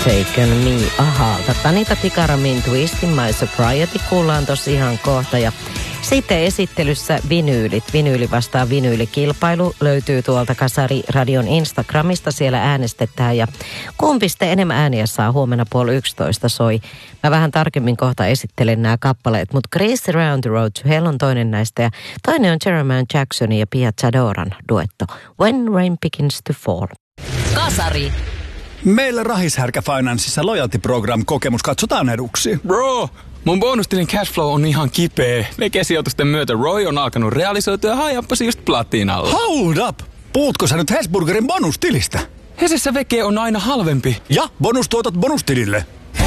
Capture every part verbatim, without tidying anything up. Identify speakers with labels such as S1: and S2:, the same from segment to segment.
S1: Taken Me Ahalta. Tanita Tikaramin Twist in My Sobriety kuullaan tosi ihan kohta. Ja sitten esittelyssä vinyylit. Vinyyli vastaan vinyylikilpailu löytyy tuolta Kasari Radion Instagramista. Siellä äänestetään ja kumpi sitten enemmän ääniä saa huomenna puoli yksitoista soi. Mä vähän tarkemmin kohta esittelen nämä kappaleet, mutta Grace Around the Road to Hell on toinen näistä ja toinen on Jeremiah Jacksonin ja Pia Zadoran duetto When Rain Begins to Fall.
S2: Kasari.
S3: Meillä Rahishärkä Financeissa Loyalty Program-kokemus katsotaan eduksi.
S4: Bro, mun bonustilin cashflow on ihan kipeä. Veke-sijoitusten myötä Roy on alkanut realisoitua ja hajappasi just platinalla.
S3: Hold up! Puhutko sä nyt Hesburgerin bonustilistä?
S4: Hesessä veke on aina halvempi.
S3: Ja bonustuotot bonustilille.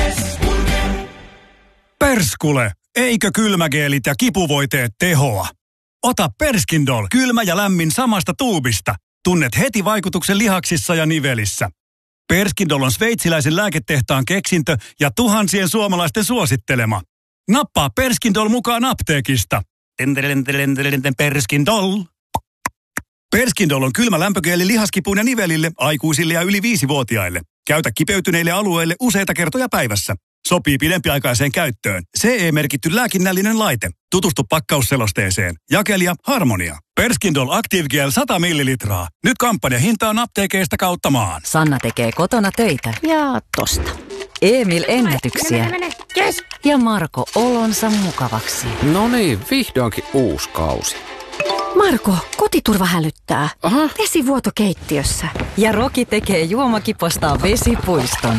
S3: Perskule! Eikö kylmägeelit ja kipuvoiteet tehoa? Ota Perskindol, kylmä ja lämmin samasta tuubista. Tunnet heti vaikutuksen lihaksissa ja nivelissä. Perskindol on sveitsiläisen lääketehtaan keksintö ja tuhansien suomalaisten suosittelema. Nappaa Perskindol mukaan apteekista. Perskindol. Perskindol on kylmä lämpögeeli lihaskipuun ja nivelille, aikuisille ja yli viisivuotiaille. Käytä kipeytyneille alueille useita kertoja päivässä. Sopii pidempiaikaiseen käyttöön. C E-merkitty lääkinnällinen laite. Tutustu pakkausselosteeseen. Jakelija Harmonia. Perskindol Active Gel sata millilitraa. Nyt kampanjahinta on apteekeista kautta maan.
S2: Sanna tekee kotona töitä.
S1: Ja tosta.
S2: Emil ennätyksiä.
S1: Yes.
S2: Ja Marko olonsa mukavaksi.
S5: No niin, vihdoinkin uusi kausi.
S6: Marko, kotiturva hälyttää.
S5: Aha.
S6: Vesivuoto keittiössä.
S2: Ja Roki tekee juomakipostaan vesipuiston.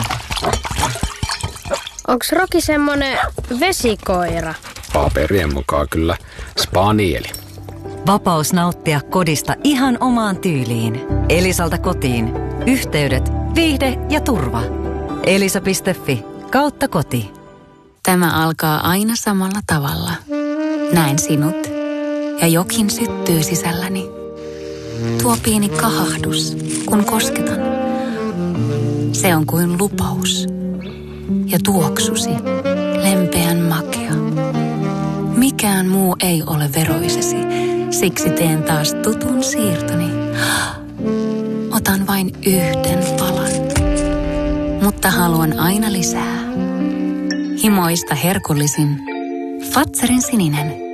S7: Onks Roki semmonen vesikoira?
S5: Paperien mukaan kyllä spanieli.
S2: Vapaus nauttia kodista ihan omaan tyyliin. Elisalta kotiin. Yhteydet, viihde ja turva. Elisa piste fi kautta koti.
S8: Tämä alkaa aina samalla tavalla. Näen sinut ja jokin syttyy sisälläni. Tuo pieni kahahdus, kun kosketan. Se on kuin lupaus. Ja tuoksusi, lempeän makea. Mikään muu ei ole veroisesi, siksi teen taas tutun siirtoni. Otan vain yhden palan, mutta haluan aina lisää. Himoista herkullisin, Fatserin sininen.